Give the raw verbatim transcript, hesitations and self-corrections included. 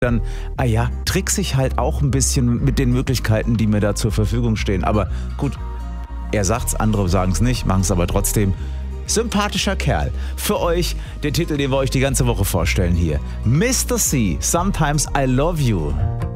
dann, ah ja, trickse ich halt auch ein bisschen mit den Möglichkeiten, die mir da zur Verfügung stehen. Aber gut, er sagt's, andere sagen's nicht, machen's aber trotzdem. Sympathischer Kerl. Für euch der Titel, den wir euch die ganze Woche vorstellen hier. Mister C, Sometimes I Love You.